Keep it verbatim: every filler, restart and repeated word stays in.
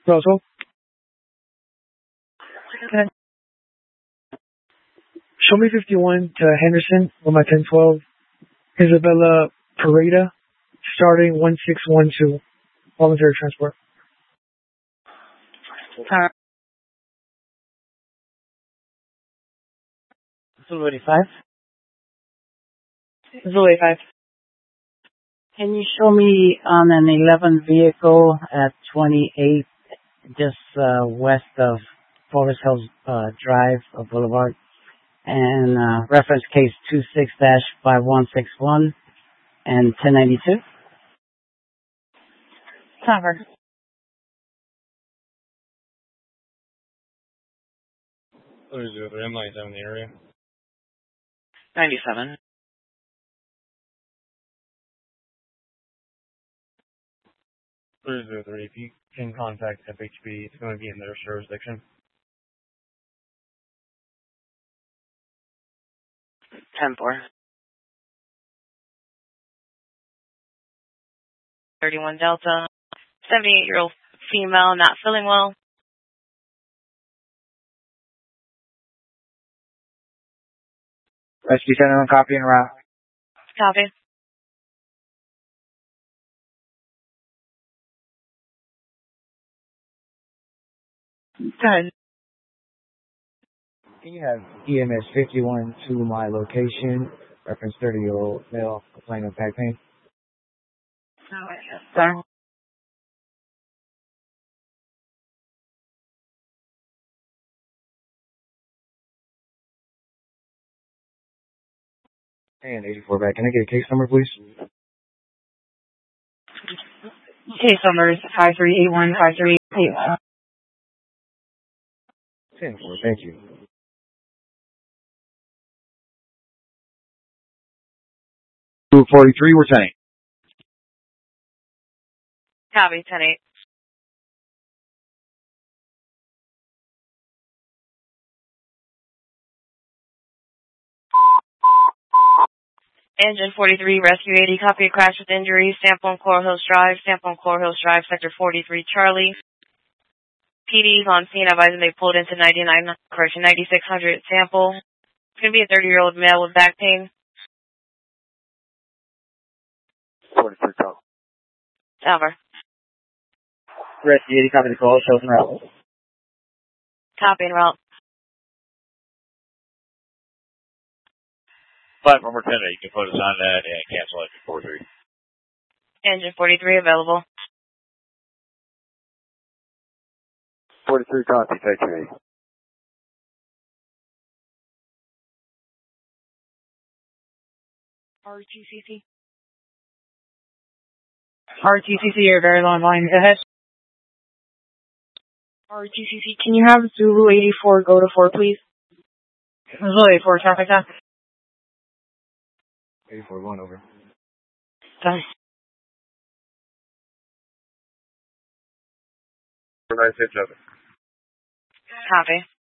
Russell. Okay. Show me fifty-one to Henderson with my ten twelve. Isabella Pareda, starting one six one two. Voluntary transport. Car. Zulu eighty-five. Zulu eighty-five. Can you show me on an eleven vehicle at twenty-eight, just uh, west of Forest Hills uh, Drive of Boulevard, and uh, reference case two six dash five one six one and ten ninety-two? Cover. There's the other M lights out in the area. ninety-seven. There's the other A P. Can contact F H B. It's going to be in their jurisdiction. ten four. thirty-one Delta. seventy-eight-year-old female, not feeling well. Rescue Center on copy and route. Copy. Good. Can you have E M S fifty-one to my location? Reference thirty-year-old male complaining of back pain. Sir. And eighty-four back. Can I get a case number, please? Case number is five three eight one five three eight one. ten four, thank you. two forty-three, we're ten eight. Copy, ten eight. Engine forty-three, Rescue eighty, copy a crash with injuries, sample on Coral Hills Drive, sample on Coral Hills Drive, Sector forty-three, Charlie. P D's on scene, advising they pulled into ninety-nine, correction, ninety-six hundred sample. It's going to be a thirty-year-old male with back pain. forty-three, call. Over. Rescue eighty, copy the call, shows and route. Copy and route. Platform ten eight, you can put us on that and cancel it for forty-three. Engine forty-three available. forty-three, copy, take two eight. R T C C. R T C C, you're very long line. Go ahead. R T C C, can you have Zulu eighty-four go to four, please? Zulu eighty-four, traffic stop. eighty-four, one over. Done. nine six seven. Copy.